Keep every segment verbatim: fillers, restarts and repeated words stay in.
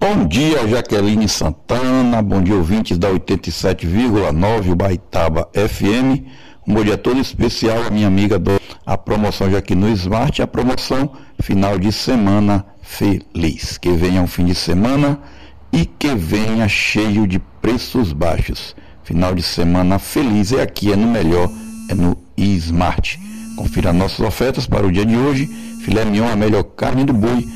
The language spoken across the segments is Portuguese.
Bom dia, Jaqueline Santana, bom dia, ouvintes da oitenta e sete vírgula nove Ubaitaba F M. Um bom dia todo especial à minha amiga do a promoção já aqui no Smart, a promoção final de semana feliz. Que venha um fim de semana e que venha cheio de preços baixos. Final de semana feliz é aqui, é no melhor, é no Smart. Confira nossas ofertas para o dia de hoje. Filé mignon, a melhor carne do boi.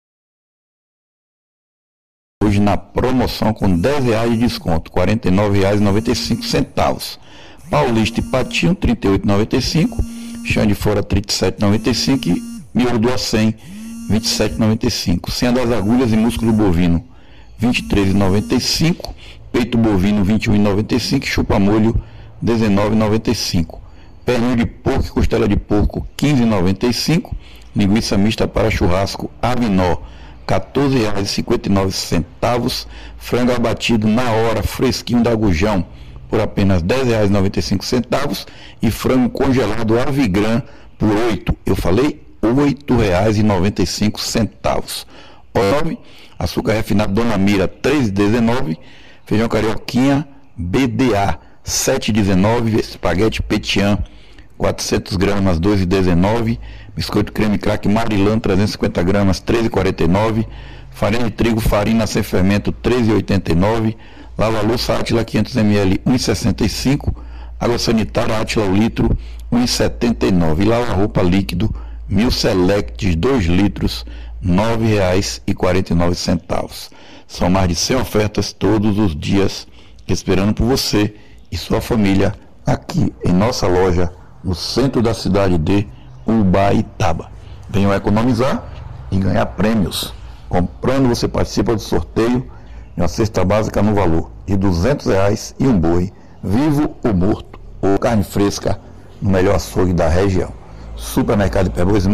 Hoje na promoção com dez reais de desconto, quarenta e nove reais e noventa e cinco centavos. Paulista e patinho, trinta e oito reais e noventa e cinco centavos. Chão de fora, trinta e sete reais e noventa e cinco centavos. E miolo do acém, vinte e sete reais e noventa e cinco centavos. Senha das agulhas e músculo bovino, vinte e três reais e noventa e cinco centavos. Peito bovino, vinte e um reais e noventa e cinco centavos. Chupa molho, dezenove reais e noventa e cinco centavos. Perninho de porco e costela de porco, quinze reais e noventa e cinco centavos. Linguiça mista para churrasco, Avinó, quatorze reais e cinquenta e nove centavos. Frango abatido na hora, fresquinho da Gujão, por apenas dez reais e noventa e cinco centavos. E frango congelado Avigran por oito, eu falei, oito reais e noventa e cinco centavos. nove, açúcar refinado Dona Mira, três reais e dezenove centavos. Feijão carioquinha B D A, sete reais e dezenove centavos. Espaguete Petian, quatrocentas gramas, dois reais e dezenove centavos. Biscoito creme craque Marilã, trezentas e cinquenta gramas, três reais e quarenta e nove centavos. Farinha de trigo, farina sem fermento, três reais e oitenta e nove centavos. Lava-louça Átila quinhentos mililitros, um real e sessenta e cinco centavos. Água sanitária Átila o litro, um real e setenta e nove centavos. E lava-roupa líquido Mil Select, dois litros, nove reais e quarenta e nove centavos. São mais de cem ofertas todos os dias, esperando por você e sua família aqui em nossa loja, no centro da cidade de Ubaitaba. Venham economizar e ganhar prêmios. Comprando, você participa do sorteio de uma cesta básica no valor de duzentos reais e um boi, vivo ou morto, ou carne fresca, no melhor açougue da região. Supermercado Perus.